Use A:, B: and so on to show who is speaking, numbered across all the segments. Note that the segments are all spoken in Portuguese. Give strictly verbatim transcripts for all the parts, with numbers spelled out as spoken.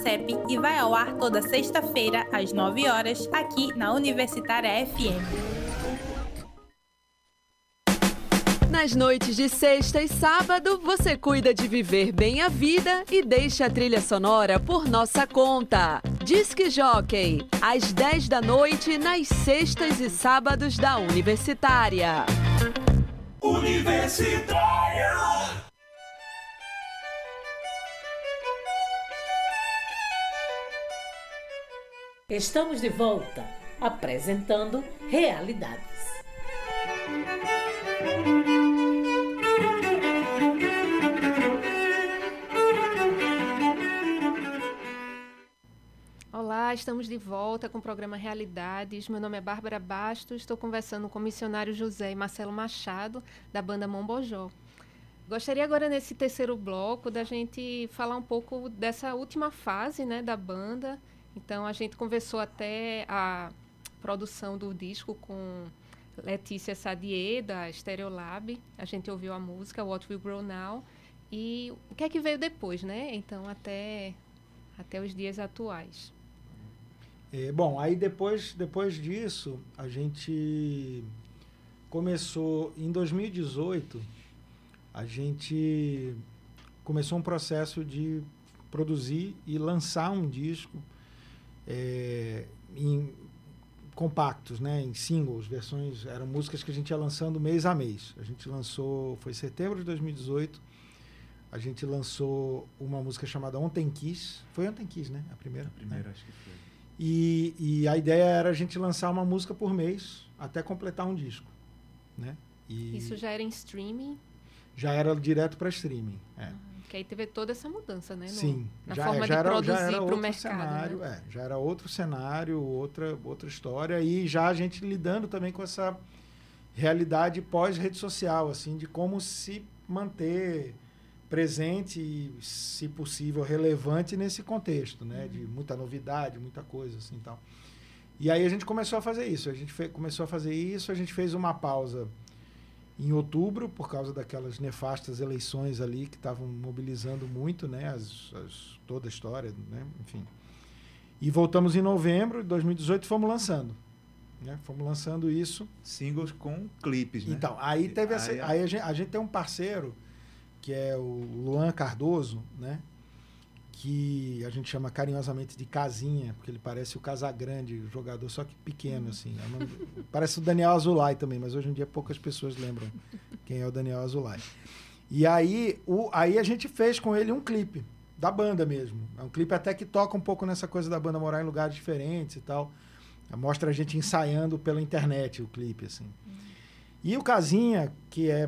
A: CEP e vai ao ar toda sexta-feira, às nove horas, aqui na Universitária F M.
B: Nas noites de sexta e sábado, você cuida de viver bem a vida e deixa a trilha sonora por nossa conta. Disque Jockey, às dez da noite, nas sextas e sábados da Universitária.
C: Universitária!
D: Estamos de volta, apresentando Realidades.
E: Olá, estamos de volta com o programa Realidades. Meu nome é Bárbara Bastos, estou conversando com o missionário José e Marcelo Machado, da banda Mombojó. Gostaria agora, nesse terceiro bloco, da gente falar um pouco dessa última fase, né, da banda. Então, a gente conversou até a produção do disco com Letícia Sadier, da Stereolab. A gente ouviu a música What Will Grow Now. E o que é que veio depois, né? Então, até, até os dias atuais.
F: É, bom, aí depois, depois disso, a gente começou, em dois mil e dezoito, a gente começou um processo de produzir e lançar um disco é, em compactos, né, em singles, versões, eram músicas que a gente ia lançando mês a mês. A gente lançou, foi setembro de dois mil e dezoito, a gente lançou uma música chamada Ontem Quis, foi Ontem Quis, né, a primeira?
G: A primeira,
F: né?
G: acho que foi.
F: E, e a ideia era a gente lançar uma música por mês até completar um disco, né? E
E: isso já era em streaming?
F: Já era direto para streaming, é.
E: Ah, que aí teve toda essa mudança, né? No,
F: Sim,
E: na
F: já,
E: forma
F: já
E: de
F: era,
E: produzir
F: já era
E: para o
F: outro
E: mercado.
F: cenário,
E: Né?
F: é, já era outro cenário, outra, outra história, e já a gente lidando também com essa realidade pós-rede social, assim, de como se manter presente e, se possível, relevante nesse contexto, né? Uhum. De muita novidade, muita coisa, assim, tal. E aí a gente começou a fazer isso, a gente fe- começou a fazer isso, a gente fez uma pausa em outubro, por causa daquelas nefastas eleições ali que estavam mobilizando muito, né? As, as, toda a história, né? Enfim. E voltamos em novembro de dois mil e dezoito e fomos lançando. Né? Fomos lançando isso.
G: Singles com clipes, né?
F: Então, aí teve essa.
G: Aí,
F: aí a, gente, a gente tem um parceiro, que é o Luan Cardoso, né? Que a gente chama carinhosamente de Casinha, porque ele parece o Casagrande, o jogador, só que pequeno, assim. É uma, parece o Daniel Azulay também, mas hoje em dia poucas pessoas lembram quem é o Daniel Azulay. E aí, o, aí a gente fez com ele um clipe, da banda mesmo. É um clipe até que toca um pouco nessa coisa da banda morar em lugares diferentes e tal. Mostra a gente ensaiando pela internet o clipe, assim. E o Casinha, que é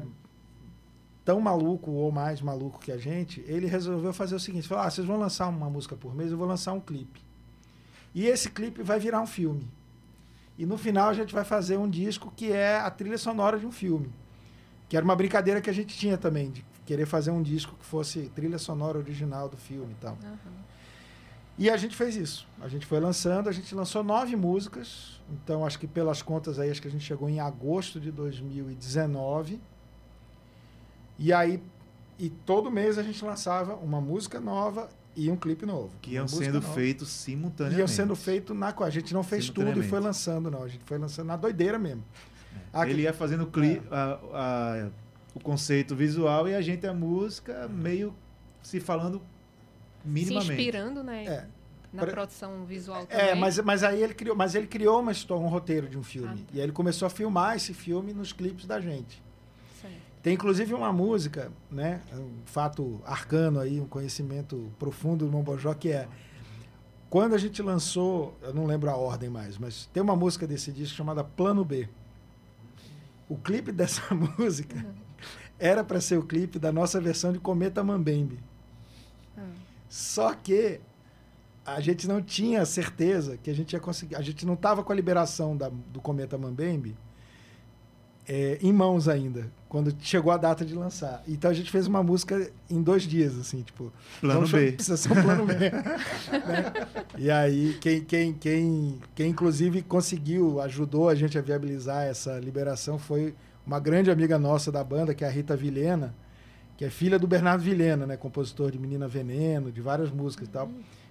F: tão maluco ou mais maluco que a gente, ele resolveu fazer o seguinte, falou, ah, vocês vão lançar uma música por mês, eu vou lançar um clipe. E esse clipe vai virar um filme. E no final a gente vai fazer um disco que é a trilha sonora de um filme. Que era uma brincadeira que a gente tinha também, de querer fazer um disco que fosse trilha sonora original do filme e tal. Uhum. E a gente fez isso. A gente foi lançando, a gente lançou nove músicas. Então, acho que pelas contas aí, acho que a gente chegou em agosto de dois mil e dezenove. E aí, e todo mês a gente lançava uma música nova e um clipe novo.
G: Que iam sendo
F: nova.
G: feitos simultaneamente.
F: Iam sendo feitos na... A gente não fez tudo e foi lançando, não. A gente foi lançando na doideira mesmo.
G: É. Ele ia fazendo cli- é. a, a, o conceito visual e a gente a música meio se falando minimamente.
E: Se inspirando, né?
F: É.
E: Na
F: Pra...
E: produção visual também.
F: É, mas, mas aí ele criou, mas ele criou uma história, um roteiro de um filme. Ah, tá. E aí ele começou a filmar esse filme nos clipes da gente. Tem inclusive uma música, né, um fato arcano aí, um conhecimento profundo do Mombojó, que é quando a gente lançou, eu não lembro a ordem mais, mas tem uma música desse disco chamada Plano B. O clipe dessa música uhum. era para ser o clipe da nossa versão de Cometa Mambembe. Uhum. Só que a gente não tinha certeza que a gente ia conseguir, a gente não estava com a liberação da, do Cometa Mambembe É, em mãos ainda, quando chegou a data de lançar. Então a gente fez uma música em dois dias, assim, tipo...
G: Plano B.
F: Precisa ser um plano B. Né? E aí, quem, quem, quem, quem inclusive conseguiu, ajudou a gente a viabilizar essa liberação foi uma grande amiga nossa da banda, que é a Rita Vilhena, que é filha do Bernardo Vilhena, né? Compositor de Menina Veneno, de várias músicas e tal.